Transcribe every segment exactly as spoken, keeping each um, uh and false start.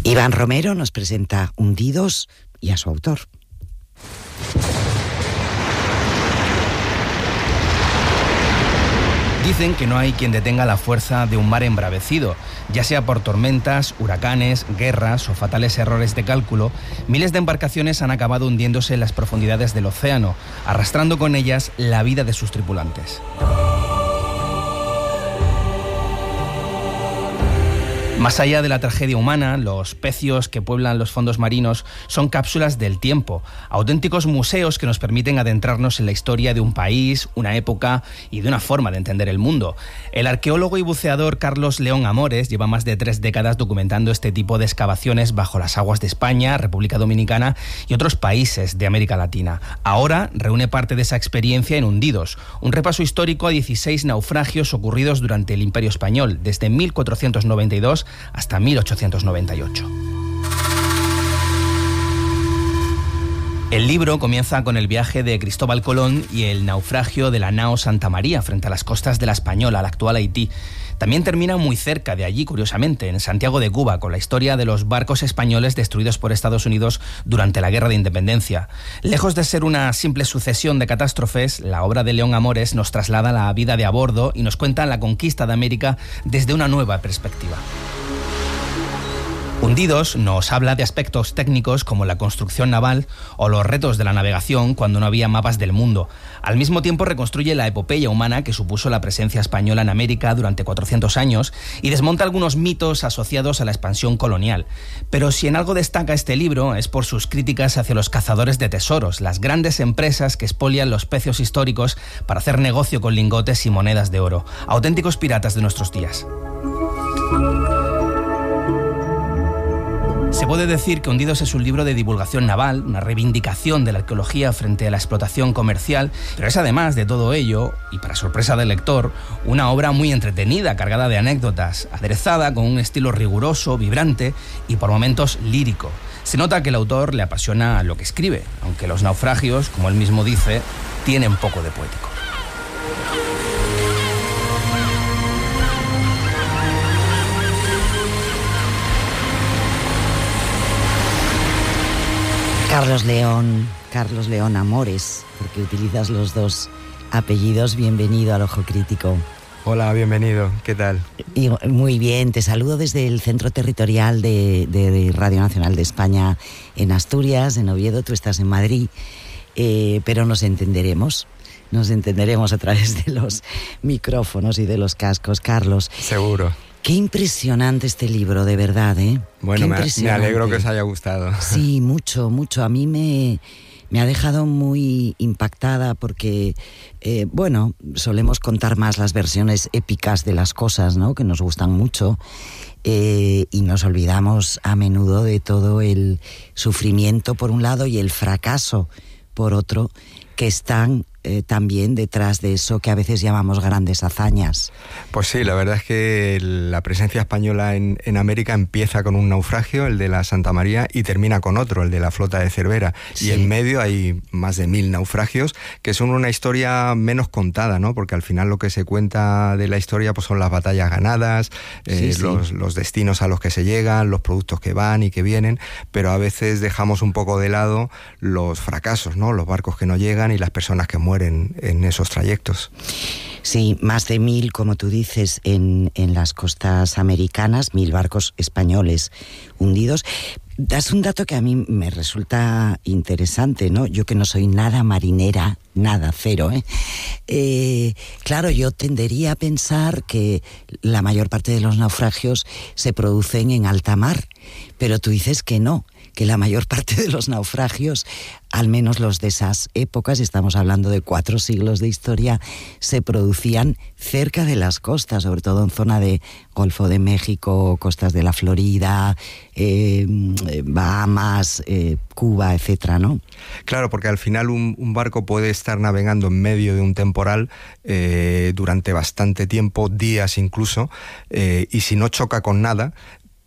Iván Romero nos presenta Hundidos y a su autor. Dicen que no hay quien detenga la fuerza de un mar embravecido, ya sea por tormentas, huracanes, guerras o fatales errores de cálculo. Miles de embarcaciones han acabado hundiéndose en las profundidades del océano, arrastrando con ellas la vida de sus tripulantes. Más allá de la tragedia humana, los pecios que pueblan los fondos marinos son cápsulas del tiempo, auténticos museos que nos permiten adentrarnos en la historia de un país, una época y de una forma de entender el mundo. El arqueólogo y buceador Carlos León Amores lleva más de tres décadas documentando este tipo de excavaciones bajo las aguas de España, República Dominicana y otros países de América Latina. Ahora reúne parte de esa experiencia en Hundidos, un repaso histórico a dieciséis naufragios ocurridos durante el Imperio Español, desde mil cuatrocientos noventa y dos hasta mil ochocientos noventa y ocho. El libro comienza con el viaje de Cristóbal Colón y el naufragio de la nao Santa María frente a las costas de la Española, la actual Haití. También termina muy cerca de allí, curiosamente, en Santiago de Cuba, con la historia de los barcos españoles destruidos por Estados Unidos durante la Guerra de Independencia. Lejos de ser una simple sucesión de catástrofes, la obra de León Amores nos traslada la vida de a bordo y nos cuenta la conquista de América desde una nueva perspectiva. Hundidos nos habla de aspectos técnicos como la construcción naval o los retos de la navegación cuando no había mapas del mundo. Al mismo tiempo reconstruye la epopeya humana que supuso la presencia española en América durante cuatrocientos años y desmonta algunos mitos asociados a la expansión colonial. Pero si en algo destaca este libro es por sus críticas hacia los cazadores de tesoros, las grandes empresas que expolian los pecios históricos para hacer negocio con lingotes y monedas de oro, auténticos piratas de nuestros días. Se puede decir que Hundidos es un libro de divulgación naval, una reivindicación de la arqueología frente a la explotación comercial, pero es además de todo ello, y para sorpresa del lector, una obra muy entretenida, cargada de anécdotas, aderezada con un estilo riguroso, vibrante y por momentos lírico. Se nota que el autor le apasiona lo que escribe, aunque los naufragios, como él mismo dice, tienen poco de poético. Carlos León, Carlos León Amores, porque utilizas los dos apellidos. Bienvenido al Ojo Crítico. Hola, bienvenido. ¿Qué tal? Y muy bien, te saludo desde el Centro Territorial de, de, de Radio Nacional de España en Asturias, en Oviedo. Tú estás en Madrid, eh, pero nos entenderemos. Nos entenderemos a través de los micrófonos y de los cascos, Carlos. Seguro. Qué impresionante este libro, de verdad, ¿eh? Bueno, me, me alegro que os haya gustado. Sí, mucho, mucho. A mí me, me ha dejado muy impactada porque, eh, bueno, solemos contar más las versiones épicas de las cosas, ¿no?, que nos gustan mucho, eh, y nos olvidamos a menudo de todo el sufrimiento por un lado y el fracaso por otro, que están Eh, también detrás de eso que a veces llamamos grandes hazañas. Pues sí, la verdad es que la presencia española en, en América empieza con un naufragio, el de la Santa María, y termina con otro, el de la flota de Cervera. Sí. Y en medio hay más de mil naufragios, que son una historia menos contada, ¿no? Porque al final lo que se cuenta de la historia pues son las batallas ganadas, eh, sí, sí. Los, los destinos a los que se llegan, los productos que van y que vienen, pero a veces dejamos un poco de lado los fracasos, ¿no? Los barcos que no llegan y las personas que mueren En, en esos trayectos. Sí, más de mil, como tú dices, en, en las costas americanas, mil barcos españoles hundidos. Das un dato que a mí me resulta interesante, ¿no? Yo que no soy nada marinera, nada, cero, ¿eh? Eh, claro, yo tendería a pensar que la mayor parte de los naufragios se producen en alta mar, pero tú dices que no, que la mayor parte de los naufragios, al menos los de esas épocas, estamos hablando de cuatro siglos de historia, se producían cerca de las costas, sobre todo en zona de Golfo de México, costas de la Florida, eh, Bahamas, eh, Cuba, etcétera, ¿no? Claro, porque al final un, un barco puede estar navegando en medio de un temporal eh, durante bastante tiempo, días incluso, eh, y si no choca con nada,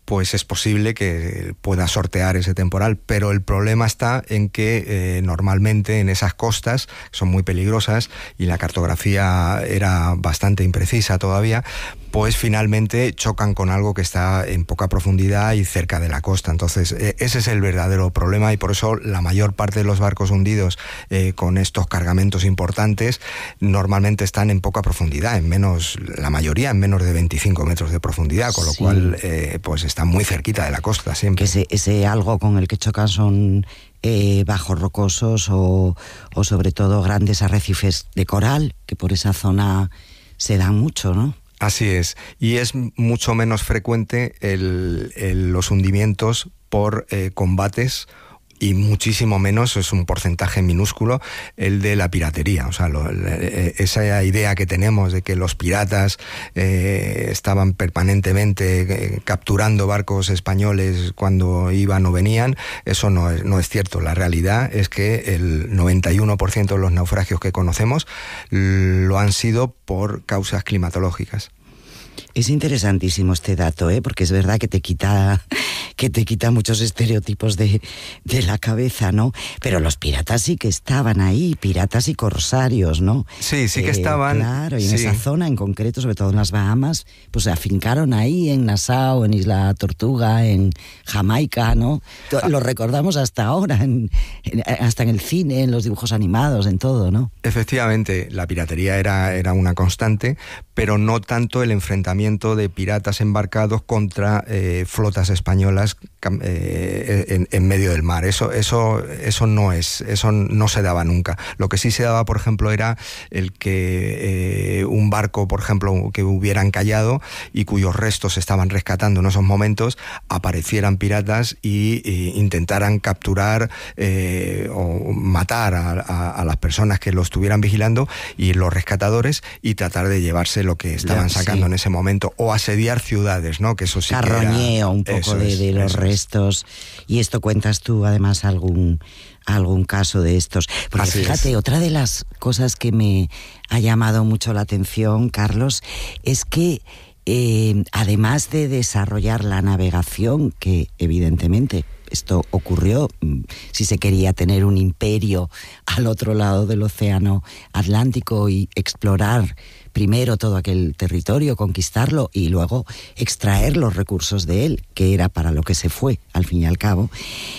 pues es posible que pueda sortear ese temporal, pero el problema está en que eh, normalmente en esas costas, que son muy peligrosas y la cartografía era bastante imprecisa todavía, pues finalmente chocan con algo que está en poca profundidad y cerca de la costa. Entonces eh, ese es el verdadero problema, y por eso la mayor parte de los barcos hundidos eh, con estos cargamentos importantes normalmente están en poca profundidad, en menos, la mayoría en menos de veinticinco metros de profundidad, con lo sí. cual eh, pues están muy cerquita de la costa siempre. Ese, ese algo con el que chocan son eh, bajos rocosos o, o sobre todo grandes arrecifes de coral, que por esa zona se dan mucho, ¿no? Así es, y es mucho menos frecuente el, el, los hundimientos por eh, combates, y muchísimo menos, es un porcentaje minúsculo, el de la piratería. O sea, lo, esa idea que tenemos de que los piratas eh, estaban permanentemente eh, capturando barcos españoles cuando iban o venían, eso no es, no es cierto. La realidad es que el noventa y uno por ciento de los naufragios que conocemos lo han sido por causas climatológicas. Es interesantísimo este dato, ¿eh? Porque es verdad que te quita que te quita muchos estereotipos de, de la cabeza, ¿no? Pero los piratas sí que estaban ahí, piratas y corsarios, ¿no? Sí, sí que eh, estaban. Claro, y en sí. esa zona en concreto, sobre todo en las Bahamas, pues se afincaron ahí en Nassau, en Isla Tortuga, en Jamaica, ¿no? Ah. Lo recordamos hasta ahora, en, en, hasta en el cine, en los dibujos animados, en todo, ¿no? Efectivamente, la piratería era, era una constante, pero no tanto el enfrentamiento de piratas embarcados contra eh, flotas españolas eh, en, en medio del mar. Eso, eso, eso no es, eso no se daba nunca. Lo que sí se daba, por ejemplo, era el que eh, un barco, por ejemplo, que hubiera encallado y cuyos restos se estaban rescatando en esos momentos, aparecieran piratas y, y intentaran capturar eh, o matar a, a, a las personas que lo estuvieran vigilando, y los rescatadores, y tratar de llevarse lo que estaban sacando sí. en ese momento, o asediar ciudades, ¿no? Que eso sí Carroñeo que era, un poco de, es, de los restos. Y esto cuentas tú, además, algún algún caso de estos. Porque Así fíjate, es. Otra de las cosas que me ha llamado mucho la atención, Carlos, es que eh, además de desarrollar la navegación, que evidentemente esto ocurrió si se quería tener un imperio al otro lado del océano Atlántico y explorar primero todo aquel territorio, conquistarlo y luego extraer los recursos de él, que era para lo que se fue, al fin y al cabo,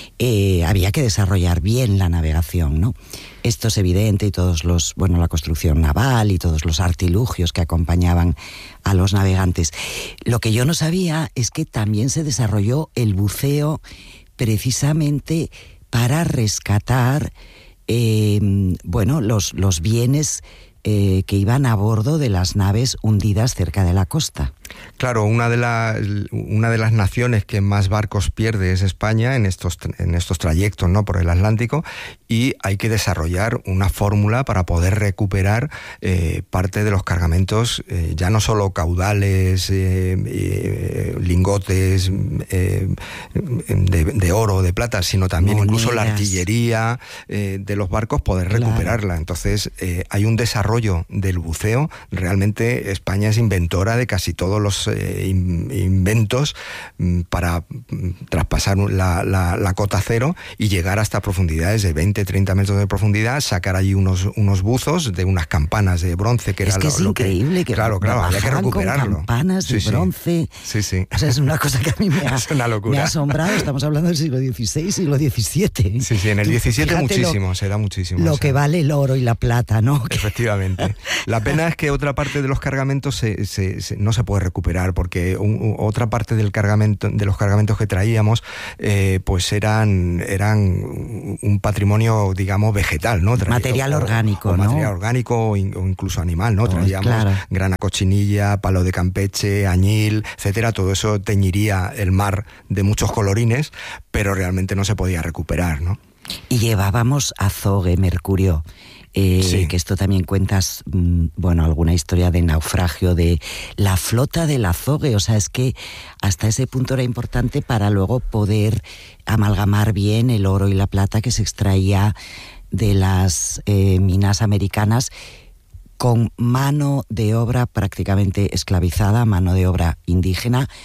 eh, había que desarrollar bien la navegación, ¿no? Esto es evidente, y todos los, bueno, la construcción naval y todos los artilugios que acompañaban a los navegantes. Lo que yo no sabía es que también se desarrolló el buceo precisamente para rescatar eh, bueno, los, los bienes eh, que iban a bordo de las naves hundidas cerca de la costa. Claro, una de, la, una de las naciones que más barcos pierde es España en estos, en estos trayectos, ¿no?, por el Atlántico, y hay que desarrollar una fórmula para poder recuperar eh, parte de los cargamentos, eh, ya no solo caudales, eh, eh, lingotes eh, de, de oro, de plata, sino también Monedas. Incluso la artillería eh, de los barcos, poder recuperarla. Claro. Entonces eh, hay un desarrollo del buceo. Realmente España es inventora de casi todos los eh, inventos para traspasar la, la, la cota cero y llegar hasta profundidades de veinte, treinta metros de profundidad, sacar allí unos, unos buzos de unas campanas de bronce, que es era que lo, es lo increíble que, que claro, claro, había que recuperarlo. Con campanas sí, de sí. bronce. Sí, sí. O sea, es una cosa que a mí me ha, es una locura. me ha asombrado. Estamos hablando del siglo dieciséis, siglo diecisiete. Sí, sí, en el diecisiete muchísimo, lo, se da muchísimo. Lo o sea. que vale el oro y la plata, ¿no? Efectivamente. La pena es que otra parte de los cargamentos se, se, se, no se puede recuperar, porque un, otra parte del cargamento, de los cargamentos que traíamos, eh, pues eran, eran un patrimonio, digamos, vegetal, ¿no? Traía, material o, orgánico, o ¿no? Material orgánico o, in, o incluso animal, ¿no? Pues traíamos claro. grana cochinilla, palo de Campeche, añil, etcétera. Todo eso teñiría el mar de muchos colorines, pero realmente no se podía recuperar, ¿no? Y llevábamos azogue, mercurio. Eh, sí. Que esto también cuentas, bueno, alguna historia de naufragio de la flota del azogue. O sea, es que hasta ese punto era importante para luego poder amalgamar bien el oro y la plata que se extraía de las eh, minas americanas, con mano de obra prácticamente esclavizada, mano de obra indígena,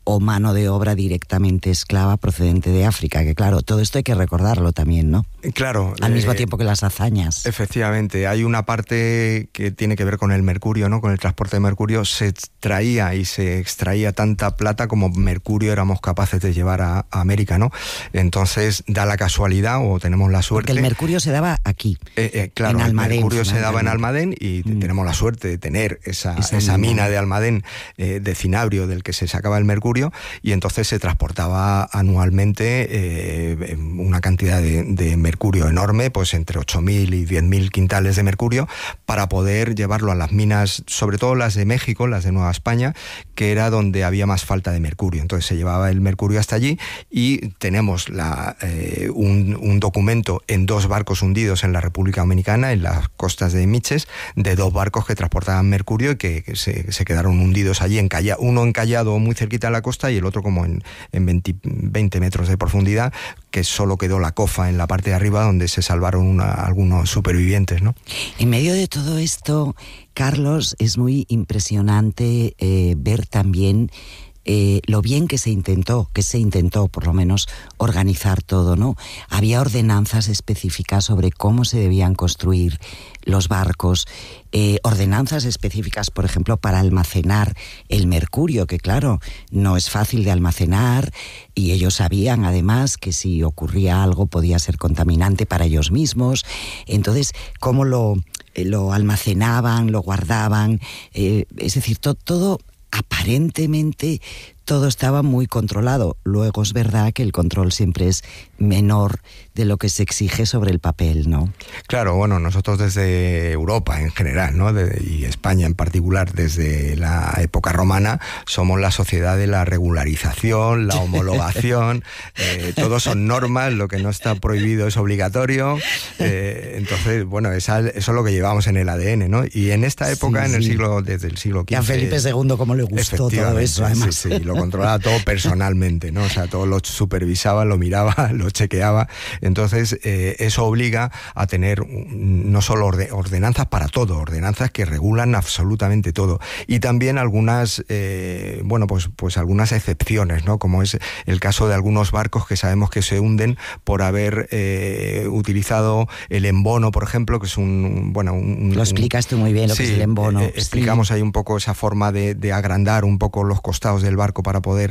o mano de obra directamente esclava procedente de África, que claro, todo esto hay que recordarlo también, ¿no? Claro. Al mismo eh, tiempo que las hazañas. Efectivamente, hay una parte que tiene que ver con el mercurio, ¿no? Con el transporte de mercurio. Se extraía y se extraía tanta plata como mercurio éramos capaces de llevar a, a América, ¿no? Entonces da la casualidad, o tenemos la suerte. Porque el mercurio se daba aquí, eh, eh, claro, en Almadén. El mercurio se daba en Almadén y mm. tenemos la suerte de tener esa, esa, esa mina. mina de Almadén eh, de cinabrio del que se sacaba el mercurio, y entonces se transportaba anualmente eh, una cantidad de, de mercurio enorme, pues entre ocho mil y diez mil quintales de mercurio, para poder llevarlo a las minas, sobre todo las de México, las de Nueva España, que era donde había más falta de mercurio. Entonces se llevaba el mercurio hasta allí, y tenemos la, eh, un, un documento en dos barcos hundidos en la República Dominicana, en las costas de Miches, de dos barcos que transportaban mercurio y que, que se, se quedaron hundidos allí, encalla, uno encallado muy cerquita de la costa y el otro como en, en veinte, veinte metros de profundidad, que solo quedó la cofa en la parte de arriba, donde se salvaron una, algunos supervivientes, ¿no? En medio de todo esto, Carlos, es muy impresionante eh, ver también Eh, lo bien que se intentó, que se intentó por lo menos organizar todo, ¿no? Había ordenanzas específicas sobre cómo se debían construir los barcos, eh, ordenanzas específicas, por ejemplo, para almacenar el mercurio, que claro, no es fácil de almacenar, y ellos sabían además que si ocurría algo podía ser contaminante para ellos mismos. Entonces, cómo lo, eh, lo almacenaban, lo guardaban, eh, es decir, to- todo... aparentemente todo estaba muy controlado. Luego es verdad que el control siempre es menor de lo que se exige sobre el papel, ¿no? Claro, bueno, nosotros desde Europa en general, ¿no? De, y España en particular, desde la época romana, somos la sociedad de la regularización, la homologación, eh, todos son normas, lo que no está prohibido es obligatorio, eh, entonces, bueno, esa, eso es lo que llevamos en el A D N, ¿no? Y en esta época, sí, en el sí. siglo, desde el siglo quince... Y a Felipe segundo cómo le gustó todo eso, además. Sí, sí, lo controlaba todo personalmente, ¿no? O sea, todo lo supervisaba, lo miraba, lo chequeaba. Entonces, eh, eso obliga a tener no solo orde, ordenanzas para todo, ordenanzas que regulan absolutamente todo. Y también algunas, eh, bueno, pues, pues algunas excepciones, ¿no? Como es el caso de algunos barcos que sabemos que se hunden por haber eh, utilizado el embono, por ejemplo, que es un, bueno... Un, lo explicaste muy bien, lo sí, que es el embono. Eh, explicamos sí. ahí un poco esa forma de, de agrandar un poco los costados del barco para poder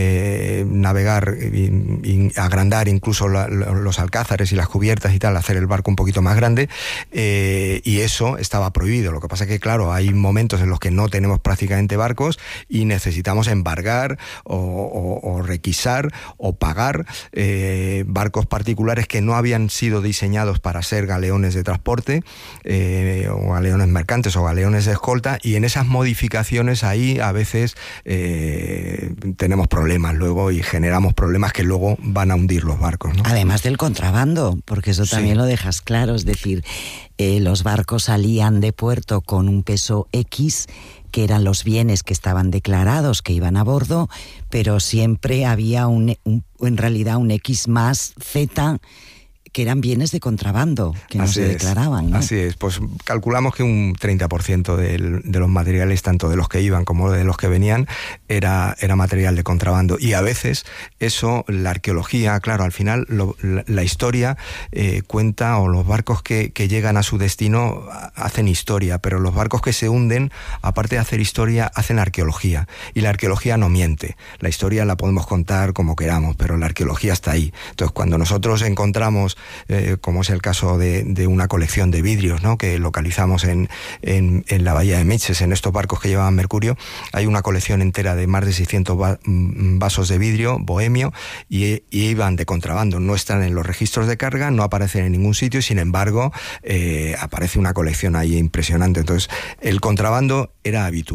eh, navegar y, y agrandar incluso la, la, los alcázares y las cubiertas y tal, hacer el barco un poquito más grande, eh, y eso estaba prohibido. Lo que pasa es que, claro, hay momentos en los que no tenemos prácticamente barcos y necesitamos embargar o, o, o requisar o pagar eh, barcos particulares que no habían sido diseñados para ser galeones de transporte, eh, o galeones mercantes o galeones de escolta, y en esas modificaciones ahí a veces eh, tenemos problemas luego y generamos problemas que luego van a hundir los barcos, ¿no? Además del contrabando, porque eso también sí. lo dejas claro, es decir, eh, los barcos salían de puerto con un peso X, que eran los bienes que estaban declarados que iban a bordo, pero siempre había un, un en realidad un X más Z, que eran bienes de contrabando, que no así se es, declaraban, ¿no? Así es, pues calculamos que un treinta por ciento del, de los materiales, tanto de los que iban como de los que venían, era, era material de contrabando. Y a veces eso, la arqueología, claro, al final lo, la, la historia eh, cuenta, o los barcos que, que llegan a su destino hacen historia, pero los barcos que se hunden, aparte de hacer historia, hacen arqueología. Y la arqueología no miente. La historia la podemos contar como queramos, pero la arqueología está ahí. Entonces, cuando nosotros encontramos Eh, como es el caso de, de una colección de vidrios, ¿no? Que localizamos en, en, en la bahía de Miches, en estos barcos que llevaban mercurio. Hay una colección entera de más de seiscientos va, vasos de vidrio bohemio, y, y iban de contrabando. No están en los registros de carga, no aparecen en ningún sitio, y sin embargo eh, aparece una colección ahí impresionante. Entonces, el contrabando era habitual.